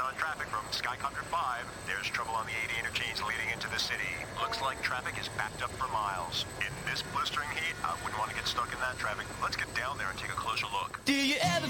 on traffic from Skycopter 5. There's trouble on the 80 interchange leading into the city. Looks like traffic is backed up for miles. In this blistering heat, I wouldn't want to get stuck in that traffic. Let's get down there and take a closer look. Do you ever